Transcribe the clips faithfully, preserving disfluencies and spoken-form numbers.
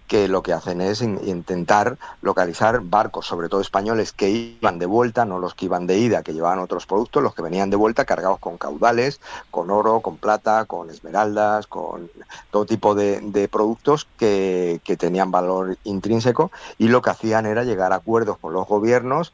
que lo que hacen es in, intentar localizar barcos, sobre todo españoles, que iban de vuelta, no los que iban de ida, que llevaban otros productos, los que venían de vuelta cargados con caudales, con oro, con plata, con esmeraldas, con todo tipo de, de productos que, que tenían valor intrínseco, y lo que hacían era llegar a acuerdos con los gobiernos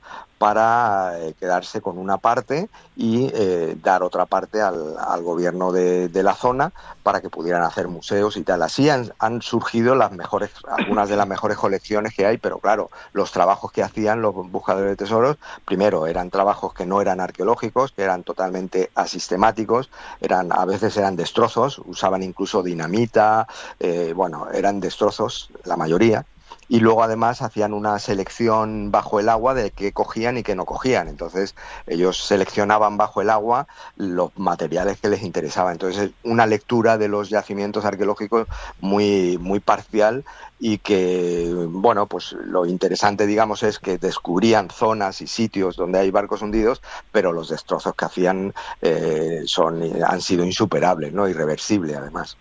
para eh, quedarse con una parte y eh, dar otra parte al, al gobierno de, de la zona para que pudieran hacer museos y tal. Así han, han surgido las mejores, algunas de las mejores colecciones que hay, pero claro, los trabajos que hacían los buscadores de tesoros, primero eran trabajos que no eran arqueológicos, que eran totalmente asistemáticos, eran, a veces eran destrozos, usaban incluso dinamita, eh, bueno, eran destrozos la mayoría. Y luego además hacían una selección bajo el agua de qué cogían y qué no cogían. Entonces ellos seleccionaban bajo el agua los materiales que les interesaban. Entonces una lectura de los yacimientos arqueológicos muy, muy parcial, y que, bueno, pues lo interesante, digamos, es que descubrían zonas y sitios donde hay barcos hundidos, pero los destrozos que hacían eh, son, han sido insuperables, ¿no? Irreversibles además.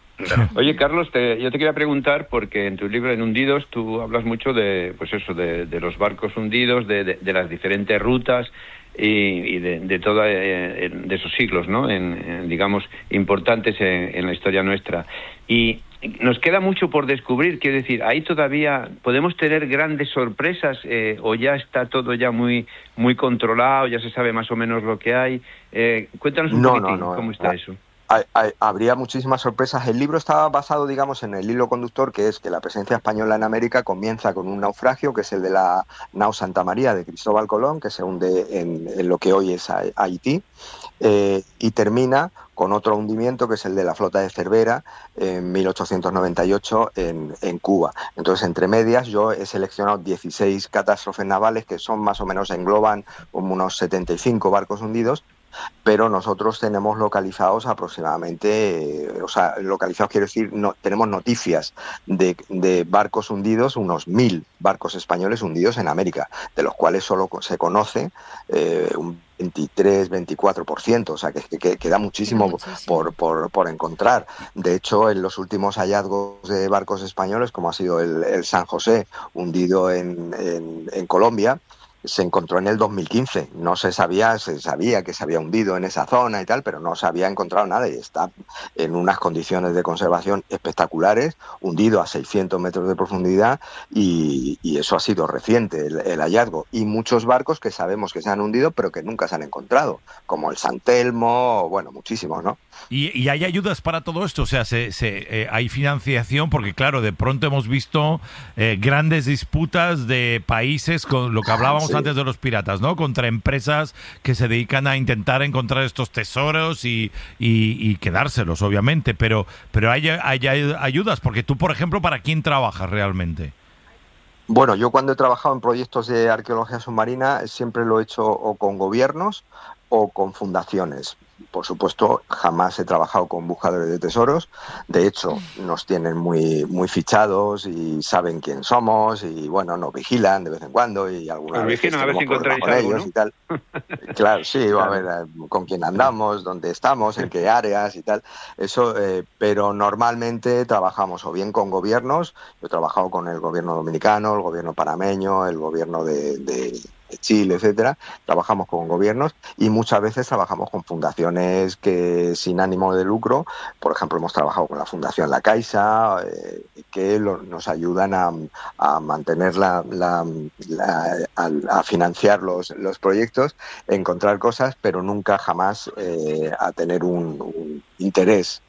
Oye, Carlos, te, yo te quería preguntar, porque en tu libro En Hundidos tú hablas mucho de, pues eso, de, de los barcos hundidos, de, de, de las diferentes rutas y, y de, de toda, eh, de esos siglos, ¿no? En, en, digamos, importantes en, en la historia nuestra. Y nos queda mucho por descubrir, quiero decir, ahí todavía podemos tener grandes sorpresas, eh, o ya está todo ya muy, muy controlado, ya se sabe más o menos lo que hay. Eh, cuéntanos un no, poquitín no, no, cómo está no. eso. Hay, hay, habría muchísimas sorpresas. El libro estaba basado, digamos, en el hilo conductor, que es que la presencia española en América comienza con un naufragio, que es el de la nao Santa María de Cristóbal Colón, que se hunde en, en lo que hoy es Haití, eh, y termina con otro hundimiento, que es el de la flota de Cervera en mil ochocientos noventa y ocho en, en Cuba. Entonces, entre medias, yo he seleccionado dieciséis catástrofes navales, que son más o menos, engloban como unos setenta y cinco barcos hundidos, pero nosotros tenemos localizados aproximadamente, eh, o sea, localizados quiero decir, no, tenemos noticias de, de barcos hundidos, unos mil barcos españoles hundidos en América, de los cuales solo se conoce eh, un veintitrés, veinticuatro por ciento, o sea, que, que, que da muchísimo, muchísimo. Por, por, por encontrar. De hecho, en los últimos hallazgos de barcos españoles, como ha sido el, el San José, hundido en, en, en Colombia, se encontró en el dos mil quince. No se sabía, se sabía que se había hundido en esa zona y tal, pero no se había encontrado nada, y está en unas condiciones de conservación espectaculares, hundido a seiscientos metros de profundidad, y, y eso ha sido reciente, el, el hallazgo. Y muchos barcos que sabemos que se han hundido, pero que nunca se han encontrado, como el San Telmo, bueno, muchísimos, ¿no? Y, y hay ayudas para todo esto, o sea, se, se, eh, hay financiación, porque claro, de pronto hemos visto eh, grandes disputas de países, con lo que hablábamos Sí. antes de los piratas, ¿no? Contra empresas que se dedican a intentar encontrar estos tesoros y, y, y quedárselos, obviamente, pero, pero hay, hay, hay ayudas, porque tú, por ejemplo, ¿para quién trabajas realmente? Bueno, yo cuando he trabajado en proyectos de arqueología submarina siempre lo he hecho o con gobiernos o con fundaciones. Por supuesto, jamás he trabajado con buscadores de tesoros. De hecho, nos tienen muy muy fichados y saben quién somos, y bueno, nos vigilan de vez en cuando, y algunas Os veces vigilan a ver si tenemos problemas encontráis con algo, ellos ¿no? y tal. Claro, sí, va a Claro. ver eh, con quién andamos, dónde estamos, en qué áreas y tal. Eso, eh, pero normalmente trabajamos o bien con gobiernos. Yo he trabajado con el gobierno dominicano, el gobierno panameño, el gobierno de, de de Chile, etcétera. Trabajamos con gobiernos, y muchas veces trabajamos con fundaciones que sin ánimo de lucro. Por ejemplo, hemos trabajado con la Fundación La Caixa, eh, que lo, nos ayudan a, a mantener la, la, la a, a financiar los, los proyectos, encontrar cosas, pero nunca jamás eh, a tener un, un interés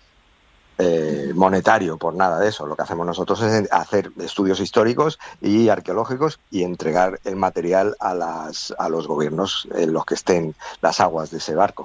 Eh, monetario por nada de eso. Lo que hacemos nosotros es hacer estudios históricos y arqueológicos y entregar el material a las a los gobiernos en los que estén las aguas de ese barco.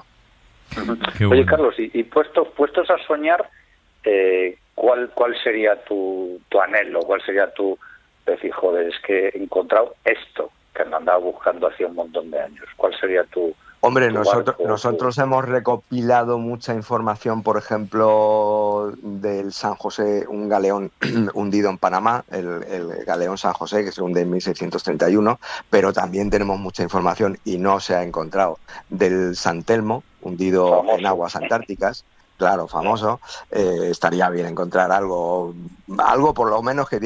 Qué Oye, bueno. Carlos, y, y puestos puestos a soñar, eh, ¿cuál cuál sería tu, tu anhelo? ¿Cuál sería tu decir, joder, es que he encontrado esto que me andaba buscando hacía un montón de años? ¿Cuál sería tu Hombre, nosotros, nosotros hemos recopilado mucha información, por ejemplo, del San José, un galeón hundido en Panamá, el, el galeón San José, que se hunde en mil seiscientos treinta y uno, pero también tenemos mucha información, y no se ha encontrado, del San Telmo, hundido famoso en aguas antárticas. Claro, famoso. Eh, estaría bien encontrar algo, algo por lo menos que